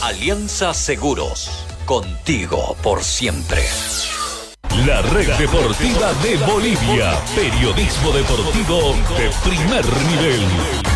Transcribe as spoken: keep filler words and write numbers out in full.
Alianza Seguros, contigo por siempre. La Red Deportiva de Bolivia, periodismo deportivo de primer nivel.